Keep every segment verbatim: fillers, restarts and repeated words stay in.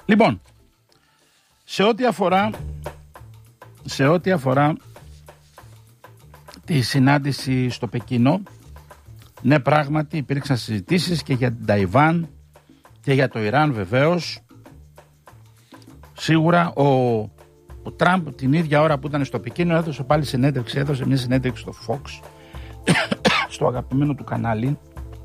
Λοιπόν, σε ό,τι αφορά, σε ό,τι αφορά τη συνάντηση στο Πεκίνο, ναι, πράγματι υπήρξαν συζητήσεις και για την Ταϊβάν και για το Ιράν βεβαίως. Σίγουρα ο, ο Τραμπ την ίδια ώρα που ήταν στο Πεκίνο έδωσε πάλι συνέντευξη, έδωσε μια συνέντευξη στο Fox, στο αγαπημένο του κανάλι,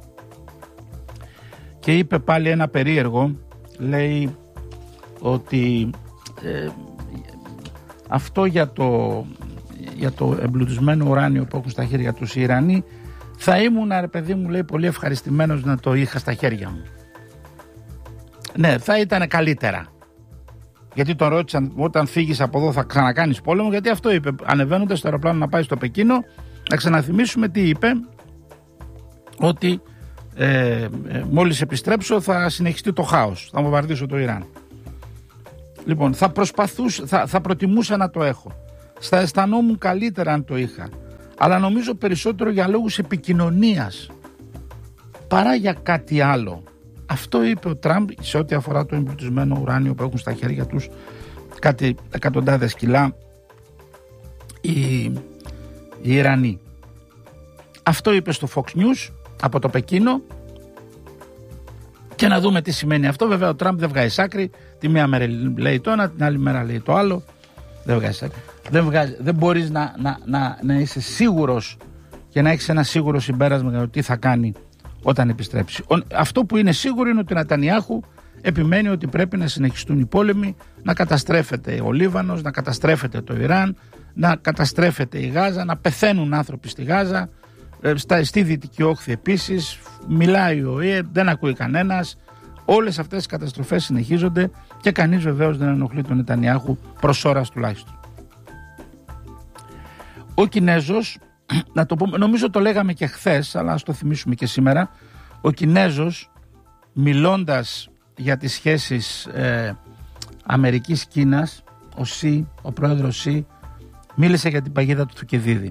και είπε πάλι ένα περίεργο. Λέει ότι ε, αυτό για το, για το εμπλουτισμένο ουράνιο που έχουν στα χέρια τους οι Ιρανοί, θα ήμουν, ρε παιδί μου, λέει, πολύ ευχαριστημένος να το είχα στα χέρια μου. Ναι, θα ήταν καλύτερα. Γιατί τον ρώτησαν, όταν φύγεις από εδώ θα ξανακάνεις πόλεμο? Γιατί αυτό είπε, ανεβαίνοντας στο αεροπλάνο να πάει στο Πεκίνο. Να ξαναθυμίσουμε τι είπε, ότι ε, ε, μόλις επιστρέψω θα συνεχιστεί το χάος, θα βομβαρδίσω το Ιράν. Λοιπόν, θα προσπαθούσα, θα, θα προτιμούσα να το έχω. Θα αισθανόμουν καλύτερα αν το είχα. Αλλά νομίζω περισσότερο για λόγους επικοινωνίας παρά για κάτι άλλο. Αυτό είπε ο Τραμπ σε ό,τι αφορά το εμπλουτισμένο ουράνιο που έχουν στα χέρια τους κάτι εκατοντάδες κιλά οι, οι Ιρανοί. Αυτό είπε στο Fox News από το Πεκίνο, και να δούμε τι σημαίνει αυτό. Βέβαια ο Τραμπ δεν βγάζει άκρη. Τη μία μέρα λέει το ένα, την άλλη μέρα λέει το άλλο. Δεν βγάζει άκρη. Δεν, βγάζει, δεν μπορείς να, να, να, να είσαι σίγουρος και να έχεις ένα σίγουρο συμπέρασμα για το τι θα κάνει όταν επιστρέψει. Ο, αυτό που είναι σίγουρο είναι ότι ο Νετανιάχου επιμένει ότι πρέπει να συνεχιστούν οι πόλεμοι, να καταστρέφεται ο Λίβανος, να καταστρέφεται το Ιράν, να καταστρέφεται η Γάζα, να πεθαίνουν άνθρωποι στη Γάζα, στα, στη Δυτική Όχθη επίσης. Μιλάει ο ΙΕ, δεν ακούει κανένας. Όλες αυτές οι καταστροφές συνεχίζονται και κανείς βεβαίως δεν ενοχλεί τον Νετανιάχου, προς ώρας τουλάχιστον. Ο Κινέζος, να το πούμε, νομίζω το λέγαμε και χθες, αλλά ας το θυμίσουμε και σήμερα. Ο Κινέζος, μιλώντας για τις σχέσεις ε, Αμερικής-Κίνας, ο Σι, ο πρόεδρος Σι, μίλησε για την παγίδα του Θουκυδίδη.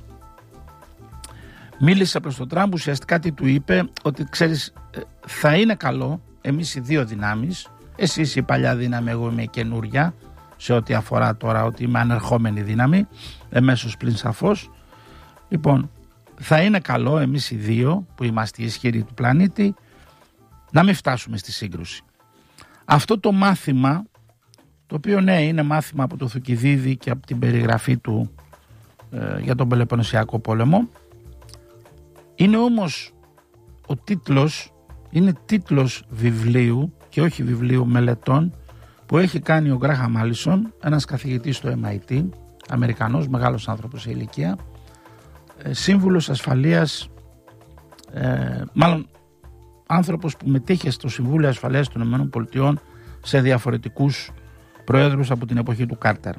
Μίλησε προς τον Τραμπ, ουσιαστικά τι του είπε, ότι ξέρεις, θα είναι καλό εμείς οι δύο δυνάμεις, εσύ είσαι η παλιά δύναμη, εγώ είμαι η καινούρια, σε ό,τι αφορά τώρα ότι είμαι ανερχόμενη δύναμη, εμέσως πλην σαφώς. Λοιπόν, θα είναι καλό εμείς οι δύο που είμαστε οι ισχυροί του πλανήτη να μην φτάσουμε στη σύγκρουση. Αυτό το μάθημα, το οποίο ναι είναι μάθημα από το Θουκυδίδη και από την περιγραφή του ε, για τον Πελοποννησιακό πόλεμο, είναι όμως ο τίτλος, είναι τίτλος βιβλίου και όχι βιβλίου μελετών που έχει κάνει ο Γκράχαμ Άλισον, ένας καθηγητής στο εμ άι τι, Αμερικανός, μεγάλος άνθρωπος σε ηλικία, σύμβουλος ασφαλείας, ε, μάλλον άνθρωπος που μετήχε στο Συμβούλιο Ασφαλείας των ΗΠΑ σε διαφορετικούς προέδρους από την εποχή του Κάρτερ.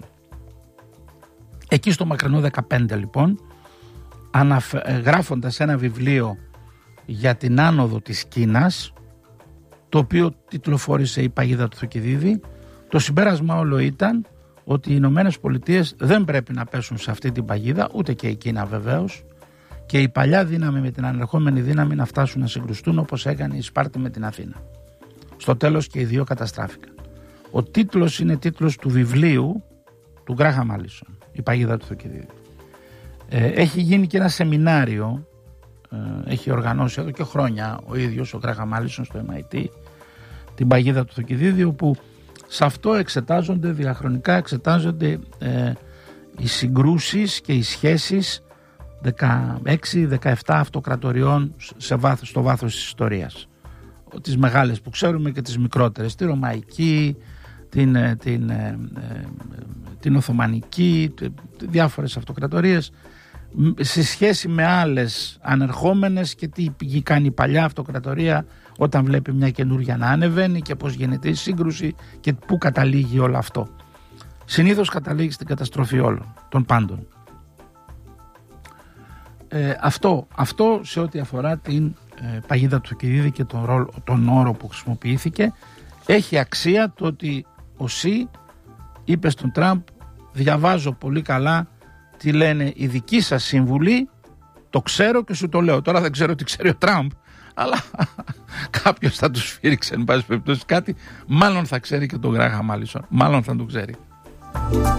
Εκεί στο μακρινό δεκαπέντε λοιπόν, αναφε, γράφοντας ένα βιβλίο για την άνοδο της Κίνας, το οποίο τιτλοφόρησε η παγίδα του Θουκυδίδη, το συμπέρασμα όλο ήταν ότι οι Ηνωμένες Πολιτείες δεν πρέπει να πέσουν σε αυτή την παγίδα, ούτε και η Κίνα βεβαίως, και η παλιά δύναμη με την ανερχόμενη δύναμη να φτάσουν να συγκρουστούν όπως έκανε η Σπάρτη με την Αθήνα. Στο τέλος και οι δύο καταστράφηκαν. Ο τίτλος είναι τίτλος του βιβλίου του Γκράχαμ Άλισον, η παγίδα του Θουκυδίδη. Ε, έχει γίνει και ένα σεμινάριο, ε, έχει οργανώσει εδώ και χρόνια ο ίδιος ο Γκράχαμ Άλισον στο εμ άι τι, την παγίδα του Θουκυδίδη, όπου σε αυτό εξετάζονται, διαχρονικά εξετάζονται ε, οι συγκρούσεις και οι σχέσεις δεκαέξι δεκαεπτά αυτοκρατοριών σε βάθος, στο βάθος της ιστορίας. Τις μεγάλες που ξέρουμε και τις μικρότερες, τη Ρωμαϊκή, την, την, την Οθωμανική, διάφορες αυτοκρατορίες, σε σχέση με άλλες ανερχόμενες και τι κάνει η παλιά αυτοκρατορία όταν βλέπει μια καινούρια να ανεβαίνει και πώς γίνεται η σύγκρουση και πού καταλήγει όλο αυτό. Συνήθως καταλήγει στην καταστροφή όλων των πάντων. Ε, αυτό, αυτό σε ό,τι αφορά την ε, παγίδα του Θουκυδίδη και τον, ρόλο, τον όρο που χρησιμοποιήθηκε, έχει αξία το ότι ο Σι είπε στον Τραμπ, διαβάζω πολύ καλά τι λένε οι δικοί σας σύμβουλοι, το ξέρω και σου το λέω. Τώρα δεν ξέρω τι ξέρει ο Τραμπ, Αλλά κάποιος θα τους φύριξε, εν πάση περιπτώσει κάτι. Μάλλον θα ξέρει και τον Γκράχαμ Μάλισον. Μάλλον θα το ξέρει.